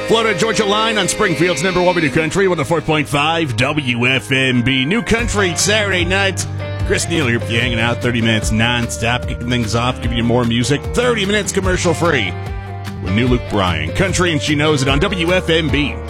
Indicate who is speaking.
Speaker 1: Florida Georgia Line on Springfield's number one new country, 104.5 WFMB. New country Saturday night. Chris Neal here with you, hanging out 30 minutes non-stop, kicking things off, giving you more music. 30 minutes commercial free with new Luke Bryan. Country and She Knows It on WFMB.